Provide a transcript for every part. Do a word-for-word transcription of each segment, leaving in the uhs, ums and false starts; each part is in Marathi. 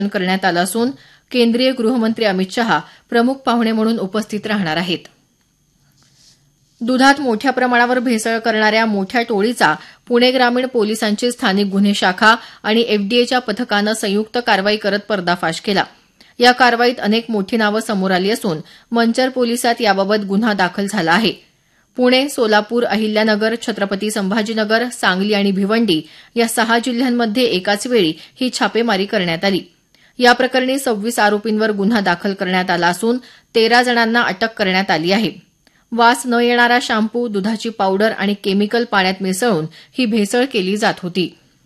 करण्यात आलं असून केंद्रीय गृहमंत्री अमित शहा प्रमुख पाहुणे म्हणून उपस्थित राहणार आहेत. दुधात मोठ्या प्रमाणावर भेसळ करणाऱ्या मोठ्या टोळीचा पुणे ग्रामीण पोलिसांची स्थानिक गुन्हे शाखा आणि एफडीएच्या पथकानं संयुक्त कारवाई करत पर्दाफाश केला. या कारवाईत अनेक मोठी नावं समोर आली असून मंचर पोलिसात याबाबत गुन्हा दाखल झाला आहे. पुणे, सोलापूर, अहिल्यानगर, छत्रपती संभाजीनगर, सांगली आणि भिवंडी या सहा जिल्ह्यांमध्ये एकाच वेळी ही छापेमारी करण्यात आली. या प्रकरणी सव्वीस आरोपींवर गुन्हा दाखल करण्यात आला असून तेरा जणांना अटक करण्यात आली आहे. वास न येणारा शॅम्पू, दुधाची पावडर आणि केमिकल पाण्यात मिसळून ही भेसळ केली जात होती.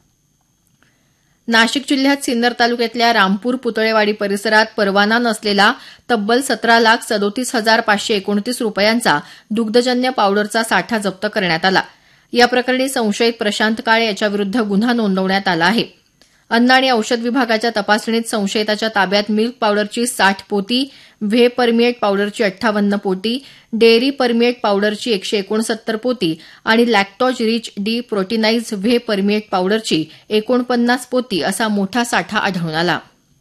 नाशिक जिल्ह्यात सिन्नर तालुक्यातल्या रामपूर पुतळेवाडी परिसरात परवाना नसलेला तब्बल सतरा लाख सदोतीस हजार पाचशे एकोणतीस रुपयांचा दुग्धजन्य पावडरचा साठा जप्त करण्यात आला. या प्रकरणी संशयित प्रशांत काळे याच्याविरुद्ध गुन्हा नोंदवण्यात आला आहे. अन्न आणि औषध विभागाच्या तपासणीत संशयिताच्या ताब्यात मिल्क पावडरची साठ पोती, व्हे परमिएट पावडरची अठ्ठावन्न पोती, डेअरी परमिएट पावडरची एकशे एकोणसत्तर पोती आणि lactose rich D प्रोटीनाइज whey permeate पावडरची एकोणपन्नास पोती असा मोठा साठा आढळून आला.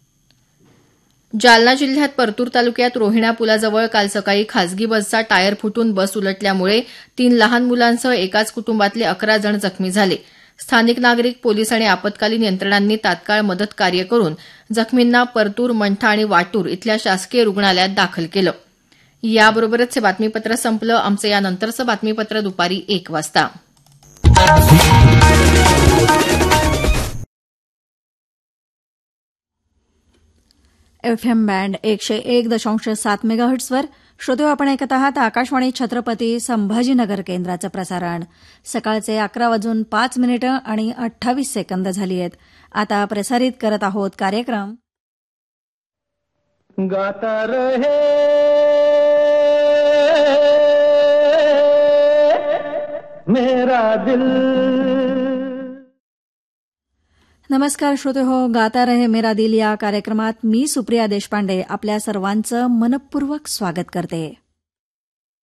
जालना जिल्ह्यात परतूर तालुक्यात रोहिणा पुलाजवळ काल सकाळी खासगी बसचा टायर फुटून बस उलटल्यामुळे तीन लहान मुलांसह एकाच कुटुंबातले अकरा जण जखमी झाले. स्थानिक नागरिक, पोलीस आणि आपत्कालीन यंत्रणांनी तात्काळ मदत कार्य करून जखमींना परतूर, मंठा आणि वाटूर इथल्या शासकीय रुग्णालयात दाखल केलं. याबरोबरच हे बातमीपत्र संपलं. आमचं यानंतरचं बातमीपत्र दुपारी एक वाजता. एफ एम बँड एकशे एक दशांश सात मेगाहर्ट्सवर श्रोते आपण ऐकत आहात आकाशवाणी छत्रपती संभाजीनगर केंद्राचं प्रसारण. सकाळचे अकरा वाजून पाच मिनिटं आणि अठ्ठावीस सेकंद झाली आहेत. आता प्रसारित करत आहोत कार्यक्रम गाता रहे मेरा दिल. नमस्कार श्रोते हो, गाता रहे मेरा दिल या कार्यक्रमात मी सुप्रिया देशपांडे आपल्या सर्वांचं मनपूर्वक स्वागत करते.